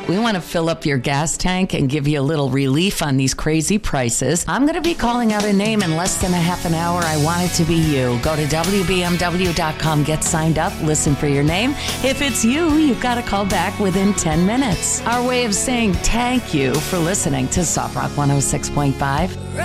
We want to fill up your gas tank and give you a little relief on these crazy prices. I'm going to be calling out a name in less than a half an hour. I want it to be you. Go to WBMW.com, get signed up, listen for your name. If it's you, you've got to call back within 10 minutes. Our way of saying thank you for listening to Soft Rock 106.5.